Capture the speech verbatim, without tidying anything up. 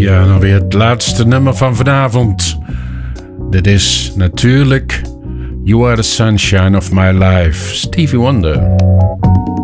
Ja, en alweer het laatste nummer van vanavond. Dit is natuurlijk You Are the Sunshine of My Life, Stevie Wonder.